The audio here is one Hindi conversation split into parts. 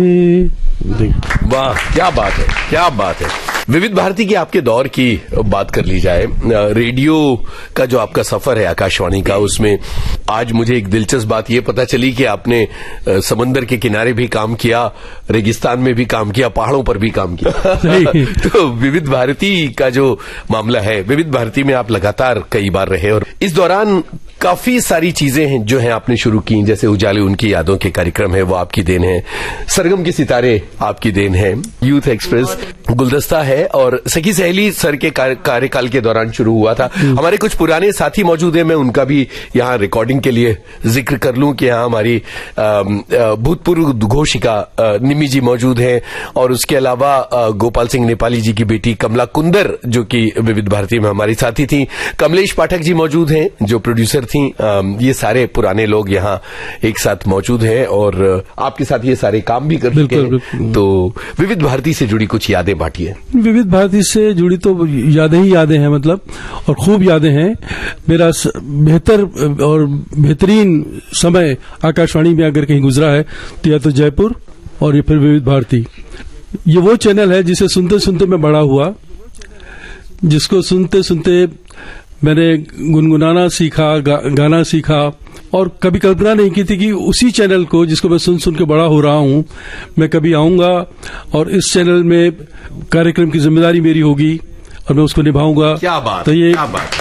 वाह, क्या बात है, क्या बात है। विविध भारती की आपके दौर की बात कर ली जाए, रेडियो का जो आपका सफर है आकाशवाणी का, उसमें आज मुझे एक दिलचस्प बात ये पता चली कि आपने समंदर के किनारे भी काम किया, रेगिस्तान में भी काम किया, पहाड़ों पर भी काम किया। तो विविध भारती का जो मामला है, विविध भारती में आप लगातार कई बार रहे और इस दौरान काफी सारी चीजें हैं जो हैं आपने शुरू की, जैसे उजाले उनकी यादों के कार्यक्रम है, वो आपकी देन है, सरगम के सितारे आपकी देन है, यूथ एक्सप्रेस, गुलदस्ता है और सखी सहेली सर के कार्यकाल के दौरान शुरू हुआ था। हमारे कुछ पुराने साथी मौजूद हैं, मैं उनका भी यहाँ रिकॉर्डिंग के लिए जिक्र कर लूं कि यहाँ हमारी भूतपूर्व घोषिका निमी जी मौजूद हैं और उसके अलावा गोपाल सिंह नेपाली जी की बेटी कमला कुंदर जो कि विविध भारती में हमारी साथी थी, कमलेश पाठक जी मौजूद हैं जो प्रोड्यूसर थी। ये सारे पुराने लोग यहाँ एक साथ मौजूद हैं और आपके साथ ये सारे काम भी कर चुके हैं। तो विविध भारती से जुड़ी कुछ यादें बांटिए। विविध भारती से जुड़ी तो यादें ही यादें हैं, मतलब, और खूब यादें हैं। मेरा बेहतर और बेहतरीन समय आकाशवाणी में अगर कहीं गुजरा है तो या तो जयपुर और ये फिर विविध भारती। ये वो चैनल है जिसे सुनते सुनते मैं बड़ा हुआ, जिसको सुनते सुनते मैंने गुनगुनाना सीखा, गाना सीखा और कभी कल्पना नहीं की थी कि उसी चैनल को जिसको मैं सुन सुन के बड़ा हो रहा हूं, मैं कभी आऊंगा और इस चैनल में कार्यक्रम की जिम्मेदारी मेरी होगी और मैं उसको निभाऊंगा। क्या बात, तो ये क्या बात।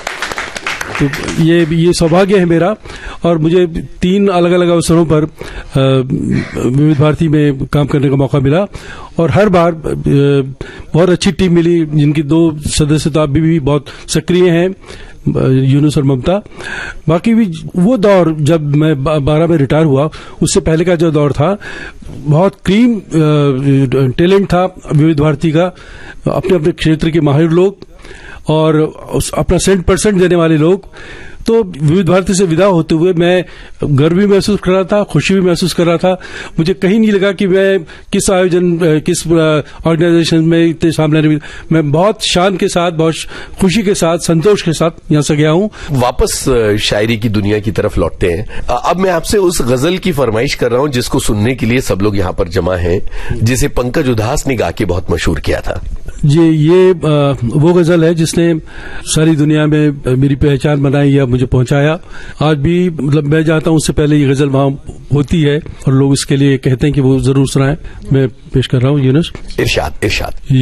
तो ये सौभाग्य है मेरा और मुझे 3 अलग अलग अवसरों पर विविध भारती में काम करने का मौका मिला और हर बार बहुत अच्छी टीम मिली, जिनकी 2 सदस्य तो अभी भी बहुत सक्रिय हैं, यूनुस और ममता। बाकी भी वो दौर जब मैं 12 में रिटायर हुआ, उससे पहले का जो दौर था, बहुत क्रीम टैलेंट था विविध भारती का, अपने अपने क्षेत्र के माहिर लोग और अपना 100% देने वाले लोग। तो विविध भारती से विदा होते हुए मैं गर्व भी महसूस कर रहा था, खुशी भी महसूस कर रहा था। मुझे कहीं नहीं लगा कि मैं किस ऑर्गेनाइजेशन में इतने सामने नहीं, मैं बहुत शान के साथ, बहुत खुशी के साथ, संतोष के साथ यहां से गया हूं। वापस शायरी की दुनिया की तरफ लौटते हैं। अब मैं आपसे उस गजल की फरमाइश कर रहा हूं जिसको सुनने के लिए सब लोग यहां पर जमा हैं, जिसे पंकज उधास ने गा के बहुत मशहूर किया था। ये वो गजल है जिसने सारी दुनिया में मेरी पहचान बनाई या मुझे पहुंचाया। आज भी मतलब मैं चाहता हूं उससे पहले ये गजल वहां होती है और लोग इसके लिए कहते हैं कि वो जरूर सुनाएं। मैं पेश कर रहा हूं यूनुस। इरशाद इरशाद।